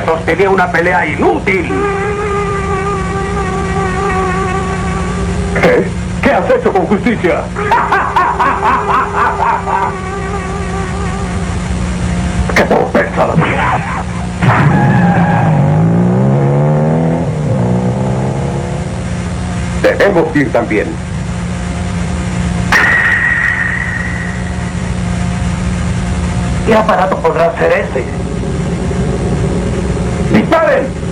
sostenía una pelea inútil. ¿Qué? ¿Qué has hecho con justicia? ¡Qué torpeza la mía! Debemos ir también. ¿Qué aparato podrá ser ese? ¡Disparen!